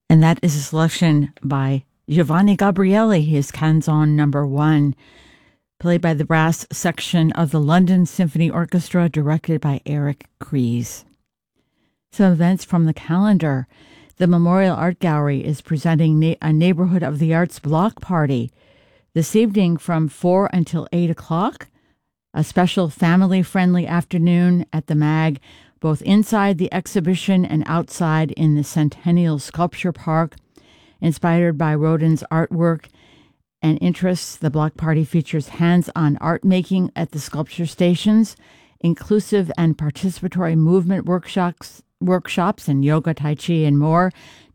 And that is a selection by Giovanni Gabrieli, his Canzon number 1, played by the brass section of the London Symphony Orchestra, directed by Eric Kries. Some events from the calendar. The Memorial Art Gallery is presenting a Neighborhood of the Arts block party this evening from 4 until 8 o'clock. A special family-friendly afternoon at the MAG, both inside the exhibition and outside in the Centennial Sculpture Park. Inspired by Rodin's artwork and interests, the block party features hands-on art making at the sculpture stations, inclusive and participatory movement workshops and yoga, tai chi, and more